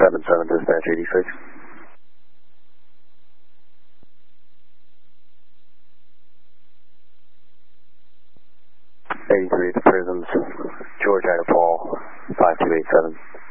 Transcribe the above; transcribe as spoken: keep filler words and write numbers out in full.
seven seven, dispatch eighty-six. eighty-three at the prisons, George Ida Paul, five two eight seven.